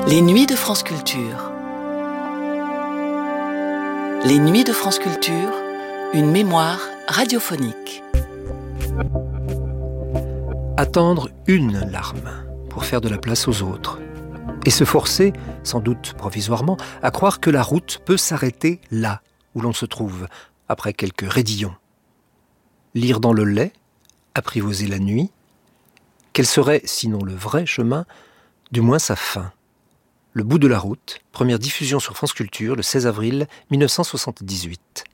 Les nuits de France Culture. Les nuits de France Culture, une mémoire radiophonique. Attendre une larme pour faire de la place aux autres. Et se forcer, sans doute provisoirement, à croire que la route peut s'arrêter là où l'on se trouve, après quelques raidillons. Lire dans le lait, apprivoiser la nuit, quel serait, sinon le vrai chemin, du moins sa fin. Le bout de la route, première diffusion sur France Culture le 16 avril 1978.